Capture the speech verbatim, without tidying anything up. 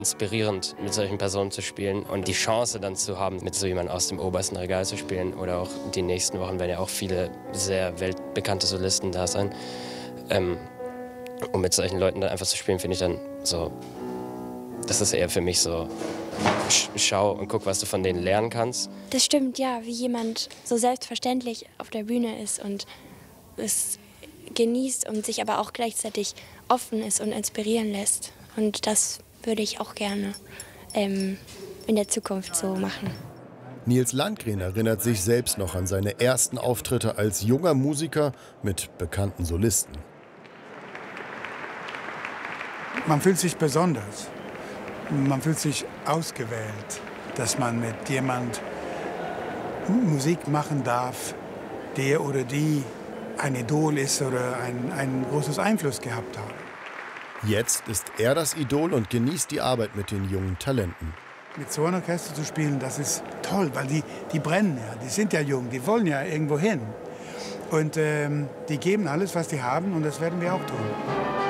inspirierend, mit solchen Personen zu spielen und die Chance dann zu haben, mit so jemandem aus dem obersten Regal zu spielen. Oder auch die nächsten Wochen werden ja auch viele sehr weltbekannte Solisten da sein. Ähm, um mit solchen Leuten dann einfach zu spielen, finde ich dann so, das ist eher für mich so, schau und guck, was du von denen lernen kannst. Das stimmt, ja, wie jemand so selbstverständlich auf der Bühne ist und es genießt und sich aber auch gleichzeitig offen ist und inspirieren lässt. Und das würde ich auch gerne ähm, in der Zukunft so machen. Nils Landgren erinnert sich selbst noch an seine ersten Auftritte als junger Musiker mit bekannten Solisten. Man fühlt sich besonders. Man fühlt sich ausgewählt, dass man mit jemand Musik machen darf, der oder die ein Idol ist oder ein, ein großes Einfluss gehabt hat. Jetzt ist er das Idol und genießt die Arbeit mit den jungen Talenten. Mit so einem Orchester zu spielen, das ist toll, weil die, die brennen ja, die sind ja jung, die wollen ja irgendwo hin. Und ähm, die geben alles, was die haben und das werden wir auch tun.